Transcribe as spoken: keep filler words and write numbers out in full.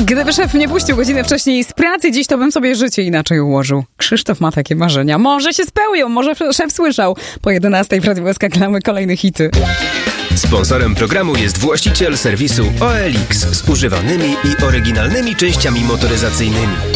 Gdyby szef mnie puścił godzinę wcześniej z pracy, dziś to bym sobie życie inaczej ułożył. Krzysztof ma takie marzenia. Może się spełnią, może szef słyszał. Po jedenastej w Radiu S K gramy kolejne hity. Sponsorem programu jest właściciel serwisu O L X z używanymi i oryginalnymi częściami motoryzacyjnymi.